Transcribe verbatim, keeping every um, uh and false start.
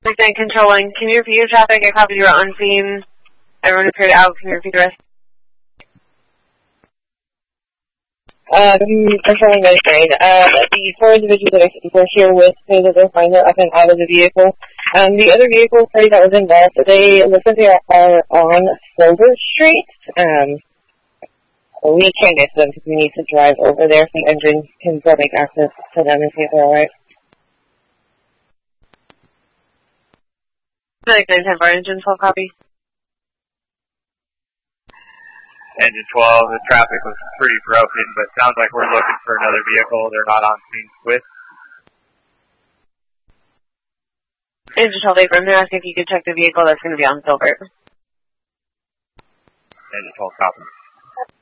Lieutenant Controlling, can you repeat your traffic? I copied you were on scene. Everyone appeared out. Can you repeat the rest? Uh, controlling my train. Uh, the four individuals that were here with me that they're fine, they're up and out of the vehicle. Um, the other vehicle party that was involved, they look like they are on Silver Street. Um, we can't get to them because we need to drive over there so the engine can go make access to them and see if they're alright. Like nine ten for engine twelve copy. Engine twelve, the traffic was pretty broken, but sounds like we're looking for another vehicle they're not on scene with. Engine twelve April, I'm going to ask if you could check the vehicle that's going to be on Silver. Engine twelve copy.